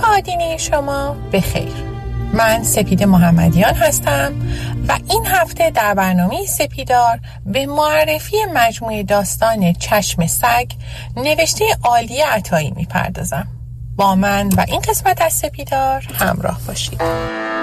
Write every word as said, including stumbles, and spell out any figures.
آدینه شما به خیر. من سپید محمدیان هستم و این هفته در برنامه سپیدار به معرفی مجموعه داستان چشم سگ نوشته عالیه عطایی میپردازم. با من و این قسمت از سپیدار همراه باشید.